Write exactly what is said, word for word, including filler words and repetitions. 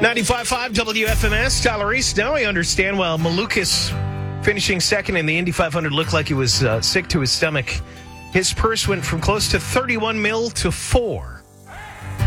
ninety-five point five W F M S, Tyler Reese. Now I understand why Malukas finishing second in the Indy five hundred looked like he was uh, sick to his stomach. His purse went from close to thirty-one mil to four.